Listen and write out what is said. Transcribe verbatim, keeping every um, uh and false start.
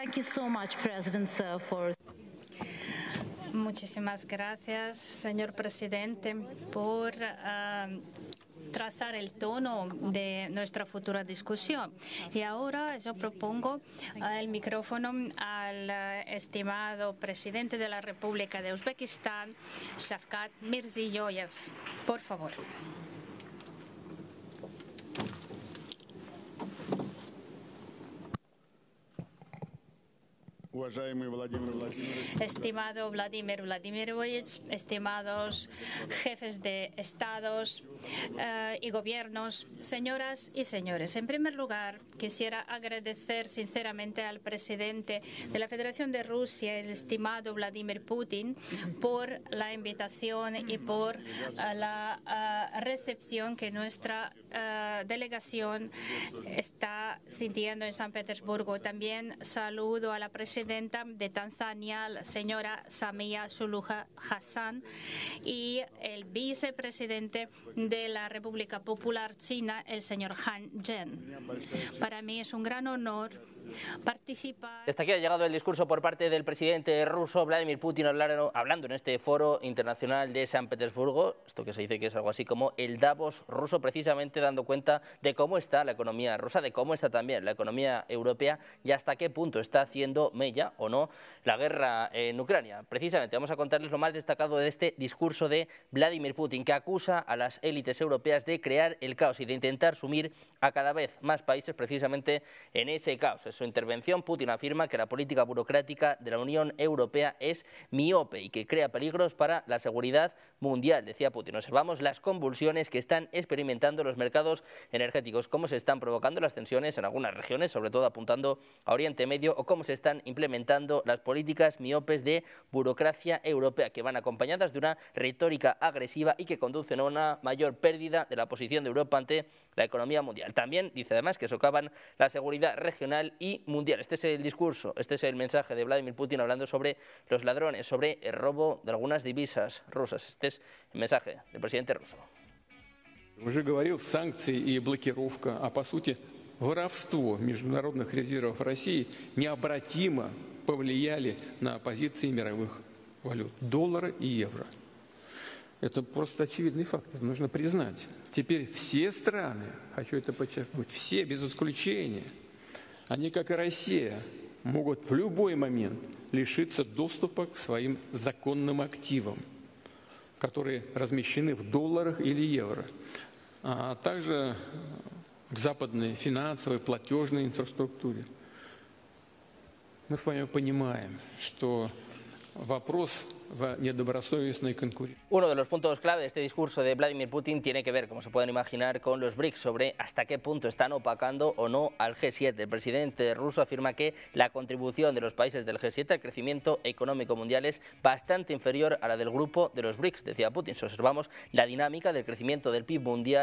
Thank you so much, President, sir, for... Muchísimas gracias, señor presidente, por uh, trazar el tono de nuestra futura discusión. Y ahora yo propongo uh, el micrófono al uh, estimado presidente de la República de Uzbekistán, Shavkat Mirziyoyev. Por favor. Estimado Vladimir Vladimirovich, estimados jefes de estados uh, y gobiernos, señoras y señores, en primer lugar quisiera agradecer sinceramente al presidente de la Federación de Rusia, el estimado Vladimir Putin, por la invitación y por uh, la uh, recepción que nuestra uh, delegación está sintiendo en San Petersburgo. También saludo a la presidenta de Tanzania, la señora Samia Suluhu Hassan, y el vicepresidente de la República Popular China, el señor Han Zheng. Para mí es un gran honor participar. Hasta aquí ha llegado el discurso por parte del presidente ruso Vladimir Putin hablando en este foro internacional de San Petersburgo, esto que se dice que es algo así como el Davos ruso, precisamente dando cuenta de cómo está la economía rusa, de cómo está también la economía europea y hasta qué punto está haciendo mella o no la guerra en Ucrania. Precisamente vamos a contarles lo más destacado de este discurso de Vladimir Putin, que acusa a las élites europeas de crear el caos y de intentar sumir a cada vez más países precisamente en ese caos. En su intervención, Putin afirma que la política burocrática de la Unión Europea es miope y que crea peligros para la seguridad mundial, decía Putin. Observamos las convulsiones que están experimentando los mercados energéticos, cómo se están provocando las tensiones en algunas regiones, sobre todo apuntando a Oriente Medio, o cómo se están implementando las políticas miopes de burocracia europea, que van acompañadas de una retórica agresiva y que conducen a una mayor pérdida de la posición de Europa ante la economía mundial. También dice además que socavan la seguridad regional y mundial. Este es el discurso, este es el mensaje de Vladimir Putin hablando sobre los ladrones, sobre el robo de algunas divisas rusas. Este es el mensaje del presidente ruso. Уже говорил, санкции и блокировка, а по сути воровство международных резервов России необратимо повлияли на позиции мировых валют, доллара и евро. Это просто очевидный факт, это нужно признать. Теперь все страны, хочу это подчеркнуть, все без исключения, они, как и Россия, могут в любой момент лишиться доступа к своим законным активам, которые размещены в долларах или евро, а также к западной финансовой, платежной инфраструктуре. Мы с вами понимаем, что вопрос в недобросовестной конкуренции. Uno de los puntos clave de este discurso de Vladimir Putin tiene que ver, como se pueden imaginar, con los BRICS, sobre hasta qué punto están opacando o no al G siete. El presidente ruso afirma que la contribución de los países del G siete al crecimiento económico mundial es bastante inferior a la del grupo de los BRICS, decía Putin. Si observamos la dinámica del crecimiento del P I B mundial,